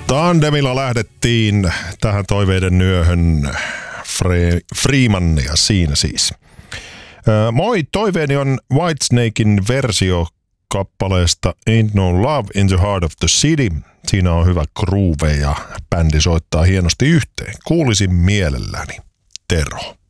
Tandemilla lähdettiin tähän toiveiden yöhön. Freemannia siinä siis. Moi, toiveeni on Whitesnakein versio kappaleesta Ain't No Love in the Heart of the City. Siinä on hyvä groove ja bändi soittaa hienosti yhteen. Kuulisin mielelläni. Tero.